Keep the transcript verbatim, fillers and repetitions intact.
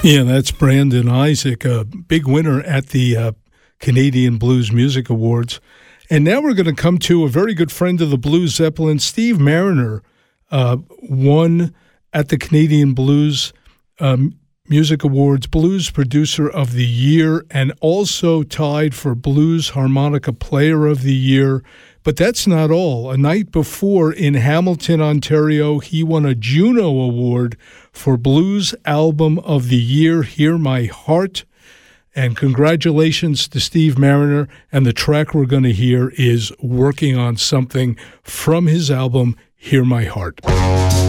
Yeah, that's Brandon Isaac, a big winner at the uh, Canadian Blues Music Awards. And now we're going to come to a very good friend of the Blues Zeppelin, Steve Mariner, uh, won at the Canadian Blues um, Music Awards Blues Producer of the Year, and also tied for Blues Harmonica Player of the Year. But that's not all. A night before in Hamilton, Ontario, he won a Juno Award for Blues Album of the Year, Hear My Heart. And congratulations to Steve Mariner. And the track we're going to hear is Working on Something from his album, Hear My Heart.